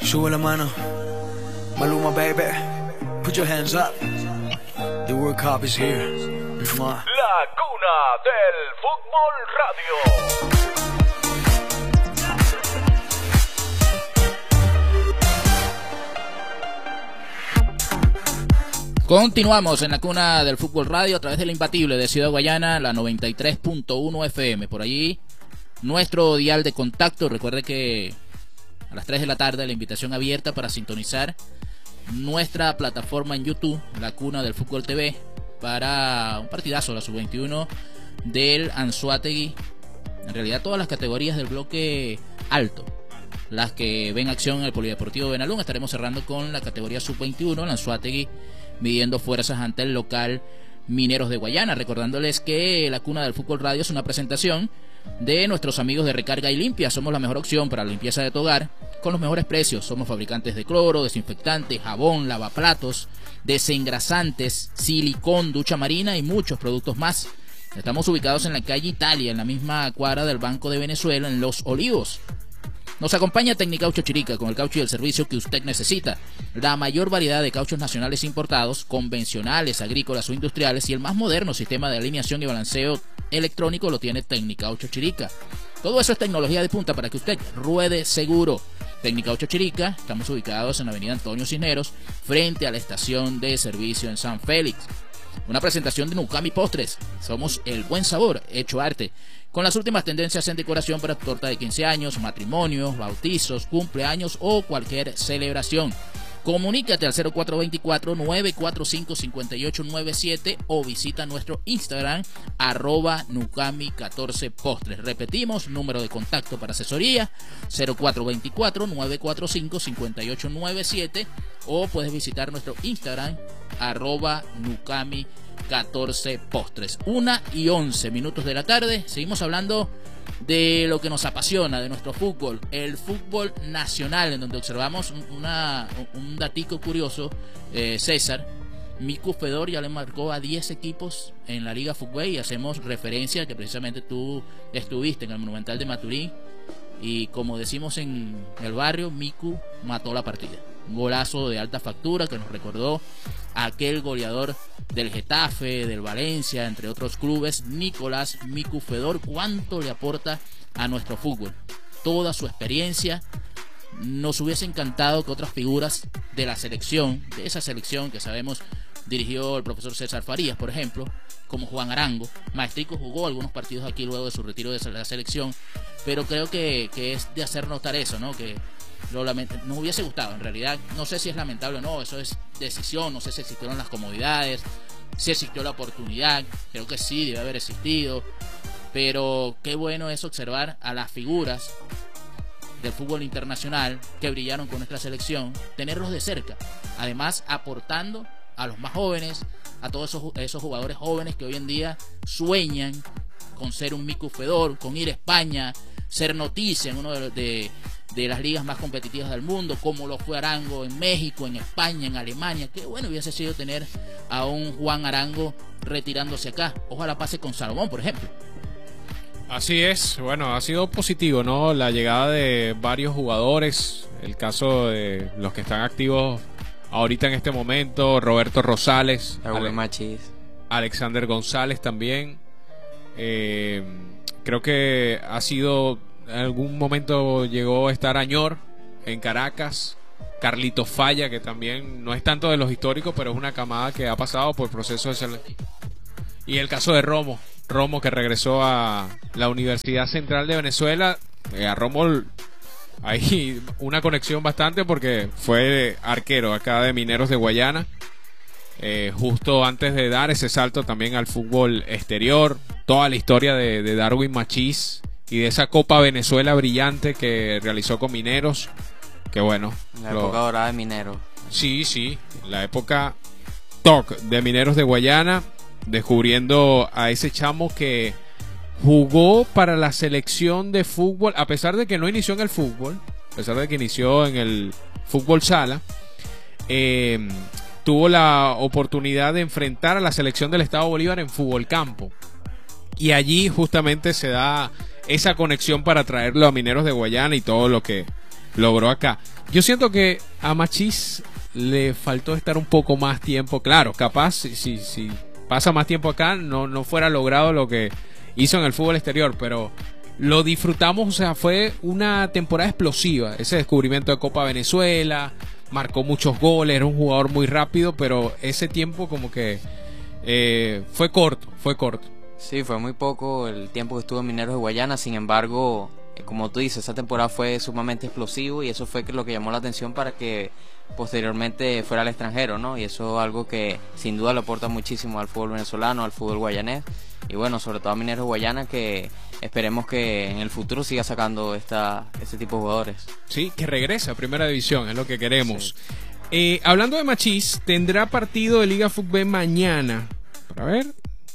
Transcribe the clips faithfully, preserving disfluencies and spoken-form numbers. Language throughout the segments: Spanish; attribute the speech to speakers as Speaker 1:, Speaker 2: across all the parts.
Speaker 1: Sube la mano, Maluma baby, put your hands up. The World Cup is here. Mwah.
Speaker 2: La cuna del fútbol radio.
Speaker 3: Continuamos en la cuna del fútbol radio a través de la imbatible de Ciudad Guayana, la noventa y tres punto uno F M. Por allí, nuestro dial de contacto. Recuerde que a las tres de la tarde la invitación abierta para sintonizar nuestra plataforma en YouTube, la cuna del fútbol T V, para un partidazo, la sub veintiuno del Anzoátegui. En realidad todas las categorías del bloque alto, las que ven acción en el Polideportivo Benalún. Estaremos cerrando con la categoría sub veintiuno, el Anzoátegui midiendo fuerzas ante el local Mineros de Guayana. Recordándoles que la cuna del fútbol radio es una presentación de nuestros amigos de Recarga y Limpia. Somos la mejor opción para la limpieza de tu hogar con los mejores precios. Somos fabricantes de cloro, desinfectantes, jabón, lavaplatos, desengrasantes, silicón, ducha marina y muchos productos más. Estamos ubicados en la calle Italia, en la misma cuadra del Banco de Venezuela, en Los Olivos. Nos acompaña Tecnicaucho Chirica con el caucho y el servicio que usted necesita. La mayor variedad de cauchos nacionales importados, convencionales, agrícolas o industriales, y el más moderno sistema de alineación y balanceo electrónico lo tiene Tecnicaucho Chirica. Todo eso es tecnología de punta para que usted ruede seguro. Tecnicaucho Chirica, estamos ubicados en la avenida Antonio Cisneros, frente a la estación de servicio en San Félix. Una presentación de Nukami Postres. Somos el buen sabor hecho arte, con las últimas tendencias en decoración para torta de quince años, matrimonios, bautizos, cumpleaños o cualquier celebración. Comunícate al cero cuatro dos cuatro, nueve cuatro cinco, cinco ocho nueve siete o visita nuestro Instagram arroba Nukami catorce Postres. Repetimos, número de contacto para asesoría cero cuatro dos cuatro, nueve cuatro cinco, cinco ocho nueve siete o puedes visitar nuestro Instagram arroba Nukami catorce Postres. Una y once minutos de la tarde. Seguimos hablando de lo que nos apasiona, de nuestro fútbol, el fútbol nacional, en donde observamos una, un datico curioso. eh, César, Miku Fedor ya le marcó a diez equipos en la Liga Fútbol, y hacemos referencia a que precisamente tú estuviste en el Monumental de Maturín, y como decimos en el barrio, Miku mató la partida. Un golazo de alta factura que nos recordó a aquel goleador del Getafe, del Valencia, entre otros clubes, Nicolás Miku Fedor. Cuánto le aporta a nuestro fútbol, toda su experiencia. Nos hubiese encantado que otras figuras de la selección, de esa selección que sabemos dirigió el profesor César Farías, por ejemplo, como Juan Arango. Maestrico jugó algunos partidos aquí luego de su retiro de la selección, pero creo que, que es de hacer notar eso, ¿no? Que lo lament- nos hubiese gustado, en realidad. No sé si es lamentable o no, eso es decisión. No sé si existieron las comodidades, si existió la oportunidad. Creo que sí, debe haber existido, pero qué bueno es observar a las figuras del fútbol internacional que brillaron con nuestra selección, tenerlos de cerca, además aportando a los más jóvenes, a todos esos, esos jugadores jóvenes que hoy en día sueñan con ser un Miku Fedor, con ir a España, ser noticia en uno de, de, de las ligas más competitivas del mundo, como lo fue Arango en México, en España, en Alemania. Qué bueno hubiese sido tener a un Juan Arango retirándose acá. Ojalá pase con Salomón, por ejemplo.
Speaker 4: Así es, bueno, ha sido positivo, ¿no? La llegada de varios jugadores, el caso de los que están activos ahorita en este momento, Roberto Rosales, Ale-
Speaker 5: Machís.
Speaker 4: Alexander González también. Eh, creo que ha sido, en algún momento llegó a estar Añor en Caracas, Carlito Falla, que también no es tanto de los históricos, pero es una camada que ha pasado por procesos de selección. Y el caso de Romo, Romo que regresó a la Universidad Central de Venezuela. Eh, a Romo hay una conexión bastante porque fue arquero acá de Mineros de Guayana, eh, justo antes de dar ese salto también al fútbol exterior. Toda la historia de, de Darwin Machís y de esa Copa Venezuela brillante que realizó con Mineros, que bueno,
Speaker 5: La
Speaker 4: lo...
Speaker 5: época dorada de Minero.
Speaker 4: Sí, sí, la época top de Mineros de Guayana, descubriendo a ese chamo que jugó para la selección de fútbol, a pesar de que no inició en el fútbol, a pesar de que inició en el fútbol sala. eh, tuvo la oportunidad de enfrentar a la selección del Estado Bolívar en fútbol campo, y allí justamente se da esa conexión para traerlo a Mineros de Guayana y todo lo que logró acá. Yo siento que a Machís le faltó estar un poco más tiempo. Claro, capaz si, si, si pasa más tiempo acá no, no fuera logrado lo que hizo en el fútbol exterior, pero lo disfrutamos. O sea, fue una temporada explosiva, ese descubrimiento de Copa Venezuela, marcó muchos goles, era un jugador muy rápido, pero ese tiempo como que eh, fue corto, fue corto.
Speaker 5: Sí, fue muy poco el tiempo que estuvo en Mineros de Guayana. Sin embargo, como tú dices, esa temporada fue sumamente explosivo y eso fue lo que llamó la atención para que posteriormente fuera al extranjero, ¿no? Y eso es algo que sin duda le aporta muchísimo al fútbol venezolano, al fútbol guayanés y bueno, sobre todo a Mineros de Guayana, que esperemos que en el futuro siga sacando esta, este tipo de jugadores. Sí,
Speaker 4: que regrese a Primera División, es lo que queremos. Sí. Eh, hablando de Machís, tendrá partido de Liga Fútbol mañana. Para ver.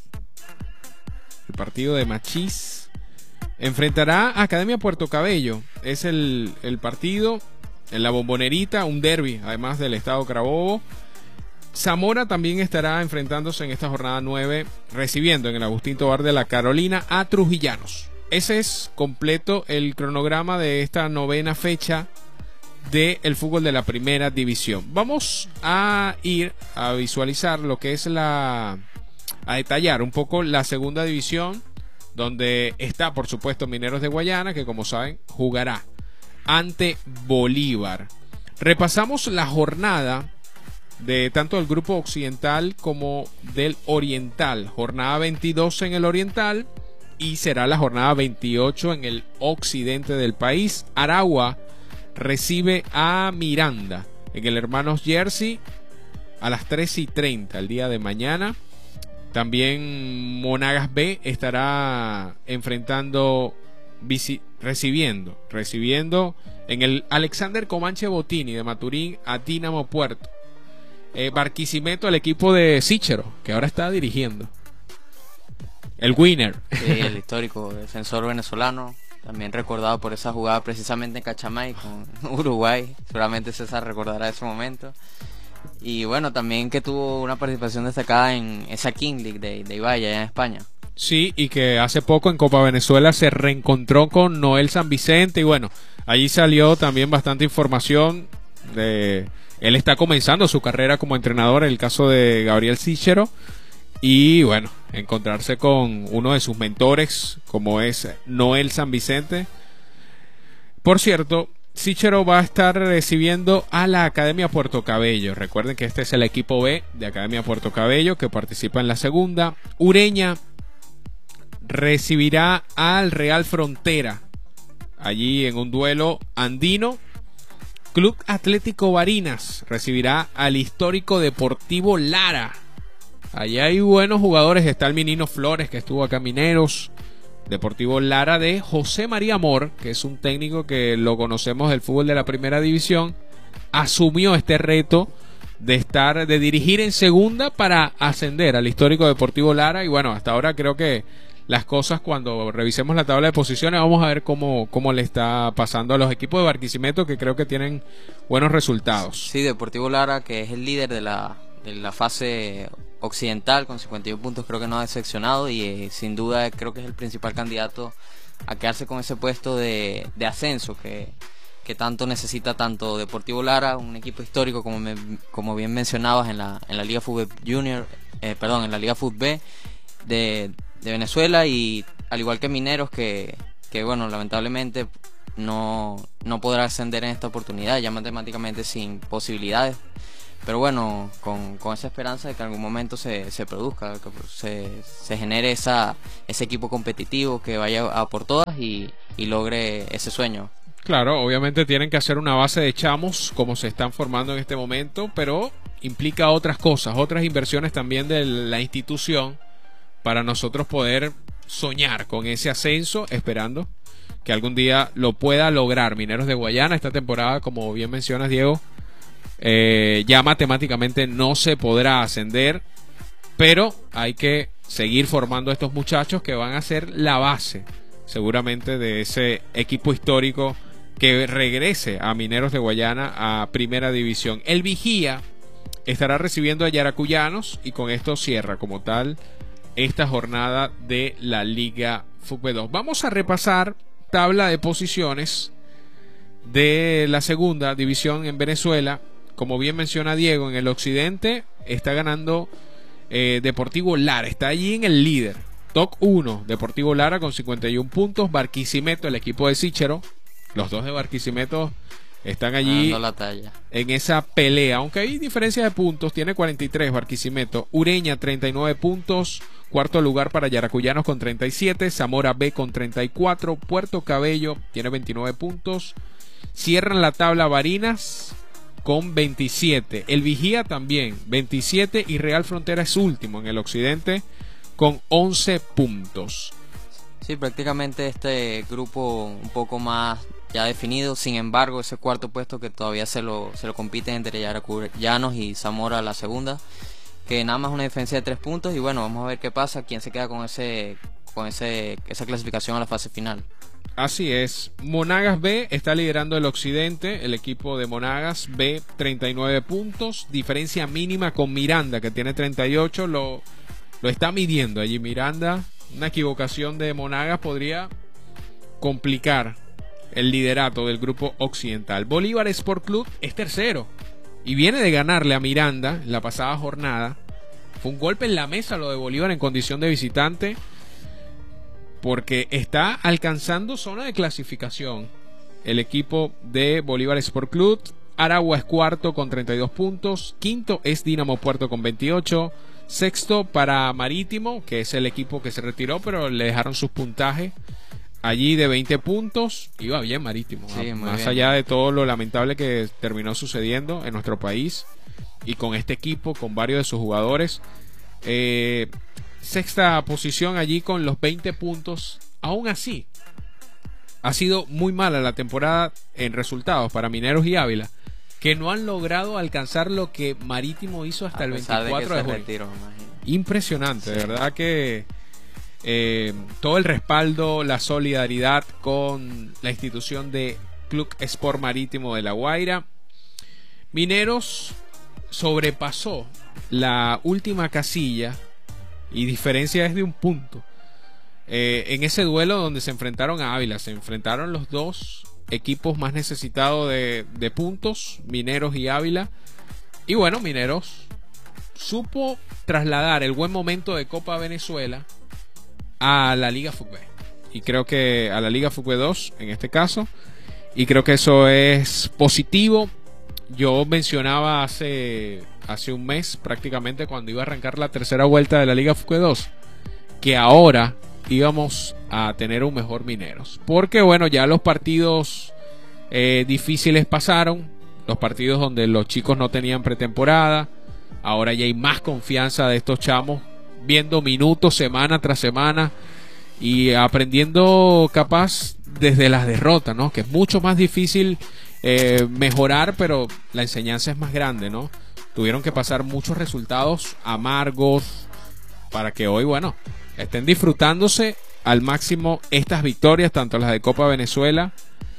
Speaker 4: El partido de Machís enfrentará a Academia Puerto Cabello. Es el, el partido en la Bombonerita, un derbi, además del Estado Carabobo. Zamora también estará enfrentándose en esta jornada nueve, recibiendo en el Agustín Tobar de la Carolina a Trujillanos. Ese es completo el cronograma de esta novena fecha del fútbol de la Primera División. Vamos a ir a visualizar lo que es la... a detallar un poco la Segunda División, donde está por supuesto Mineros de Guayana, que como saben jugará ante Bolívar. Repasamos la jornada de tanto del grupo occidental como del oriental. Jornada veintidós en el oriental y será la jornada veintiocho en el occidente del país. Aragua recibe a Miranda en el Hermanos Jersey a las tres y treinta el día de mañana. También Monagas B estará enfrentando, recibiendo, recibiendo en el Alexander Comanche Botini de Maturín a Dínamo Puerto. Eh, Barquisimeto, el equipo de Cíchero, que ahora está dirigiendo. El winner.
Speaker 5: Sí, el histórico defensor venezolano, también recordado por esa jugada precisamente en Cachamay con Uruguay. Seguramente César recordará ese momento. Y bueno, también que tuvo una participación destacada en esa King League de, de Ibai allá en España.
Speaker 4: Sí, y que hace poco en Copa Venezuela se reencontró con Noel San Vicente y bueno, allí salió también bastante información de... Él está comenzando su carrera como entrenador, en el caso de Gabriel Cíchero, y bueno, encontrarse con uno de sus mentores como es Noel San Vicente. Por cierto, Cíchero va a estar recibiendo a la Academia Puerto Cabello. Recuerden que este es el equipo B de Academia Puerto Cabello que participa en la segunda. Ureña recibirá al Real Frontera allí en un duelo andino. Club Atlético Barinas recibirá al histórico Deportivo Lara. Allá hay buenos jugadores. Está el Minino Flores, que estuvo acá en Mineros. Deportivo Lara de José María Amor, que es un técnico que lo conocemos del fútbol de la Primera División. Asumió este reto de estar, de dirigir en segunda para ascender al histórico Deportivo Lara. Y bueno, hasta ahora creo que las cosas, cuando revisemos la tabla de posiciones, vamos a ver cómo, cómo le está pasando a los equipos de Barquisimeto, que creo que tienen buenos resultados.
Speaker 5: Sí, Deportivo Lara, que es el líder de la, de la fase occidental con cincuenta y uno puntos, creo que no ha decepcionado y eh, sin duda creo que es el principal candidato a quedarse con ese puesto de, de ascenso que, que tanto necesita tanto Deportivo Lara, un equipo histórico como, me, como bien mencionabas en la, en la Liga Fútbol Junior, eh, perdón, en la Liga Fútbol B de de Venezuela, y al igual que Mineros que, que bueno, lamentablemente no, no podrá ascender en esta oportunidad, ya matemáticamente sin posibilidades, pero bueno, con, con esa esperanza de que en algún momento se, se produzca, que se, se genere esa, ese equipo competitivo que vaya a por todas y, y logre ese sueño.
Speaker 4: Claro, obviamente tienen que hacer una base de chamos como se están formando en este momento, pero implica otras cosas, otras inversiones también de la institución, para nosotros poder soñar con ese ascenso, esperando que algún día lo pueda lograr Mineros de Guayana. Esta temporada, como bien mencionas, Diego, eh, ya matemáticamente no se podrá ascender, pero hay que seguir formando a estos muchachos que van a ser la base seguramente de ese equipo histórico que regrese a Mineros de Guayana a Primera División. El Vigía estará recibiendo a Yaracuyanos y con esto cierra como tal esta jornada de la Liga Fútbol dos. Vamos a repasar tabla de posiciones de la segunda división en Venezuela. Como bien menciona Diego, en el occidente está ganando eh, Deportivo Lara, está allí en el líder, top uno, Deportivo Lara con cincuenta y uno puntos. Barquisimeto, el equipo de Cíchero, los dos de Barquisimeto están allí
Speaker 5: dando la talla
Speaker 4: en esa pelea, aunque hay diferencias de puntos. Tiene cuarenta y tres Barquisimeto, Ureña treinta y nueve puntos, cuarto lugar para Yaracuyanos con treinta y siete, Zamora B con treinta y cuatro, Puerto Cabello tiene veintinueve puntos, cierran la tabla Barinas con veintisiete, el Vigía también veintisiete y Real Frontera es último en el occidente con once puntos.
Speaker 5: Sí, prácticamente este grupo un poco más ya definido. Sin embargo, ese cuarto puesto que todavía se lo, se lo compiten entre Yaracuyanos y Zamora la segunda, que nada más una diferencia de tres puntos. Y bueno, vamos a ver qué pasa, quién se queda con ese con ese esa clasificación a la fase final.
Speaker 4: Así es. Monagas B está liderando el occidente, el equipo de Monagas B, treinta y nueve puntos, diferencia mínima con Miranda, que tiene treinta y ocho. Lo, lo está midiendo allí Miranda. Una equivocación de Monagas podría complicar el liderato del grupo occidental. Bolívar Sport Club es tercero y viene de ganarle a Miranda en la pasada jornada. Fue un golpe en la mesa lo de Bolívar en condición de visitante, porque está alcanzando zona de clasificación el equipo de Bolívar Sport Club. Aragua es cuarto con treinta y dos puntos, quinto es Dinamo Puerto con veintiocho, sexto para Marítimo, que es el equipo que se retiró pero le dejaron sus puntajes allí de veinte puntos. Iba bien Marítimo,
Speaker 5: sí,
Speaker 4: más
Speaker 5: bien.
Speaker 4: allá de todo lo lamentable que terminó sucediendo en nuestro país y con este equipo, con varios de sus jugadores. eh, Sexta posición allí con los veinte puntos. Aún así, ha sido muy mala la temporada en resultados para Mineros y Ávila, que no han logrado alcanzar lo que Marítimo hizo hasta el veinticuatro de junio. Impresionante, de verdad que eh, todo el respaldo, la solidaridad con la institución de Club Sport Marítimo de La Guaira. Mineros sobrepasó la última casilla y diferencia es de un punto eh, en ese duelo donde se enfrentaron a Ávila. Se enfrentaron los dos equipos más necesitados de, de puntos, Mineros y Ávila, y bueno, Mineros supo trasladar el buen momento de Copa Venezuela a la Liga Fútbol, y creo que a la Liga Fútbol dos en este caso, y creo que eso es positivo. Yo mencionaba hace hace un mes prácticamente, cuando iba a arrancar la tercera vuelta de la Liga Fútbol dos, que ahora íbamos a tener un mejor Mineros, porque bueno, ya los partidos eh, difíciles pasaron, los partidos donde los chicos no tenían pretemporada. Ahora ya hay más confianza de estos chamos, viendo minutos semana tras semana y aprendiendo capaz desde las derrotas, ¿no? Que es mucho más difícil eh, mejorar, pero la enseñanza es más grande, ¿no? Tuvieron que pasar muchos resultados amargos para que hoy, bueno, estén disfrutándose al máximo estas victorias, tanto las de Copa Venezuela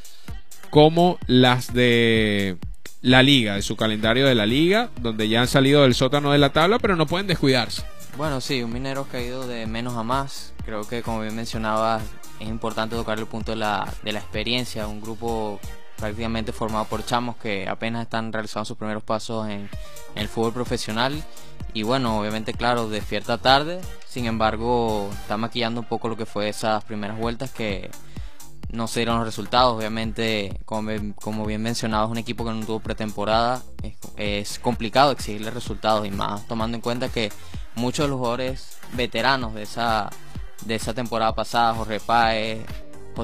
Speaker 4: como las de la Liga, de su calendario de la Liga, donde ya han salido del sótano de la tabla, pero no pueden descuidarse.
Speaker 5: Bueno, sí, un Mineros caído de menos a más. Creo que, como bien mencionaba, es importante tocar el punto de la, de la experiencia. Un grupo prácticamente formado por chamos que apenas están realizando sus primeros pasos en, en el fútbol profesional. Y bueno, obviamente, claro, despierta tarde. Sin embargo, está maquillando un poco lo que fue esas primeras vueltas que no se dieron los resultados. Obviamente, como, como bien mencionado, es un equipo que no tuvo pretemporada. Es, es complicado exigirle resultados, y más tomando en cuenta que muchos de los jugadores veteranos de esa de esa temporada pasada, Jorge Páez,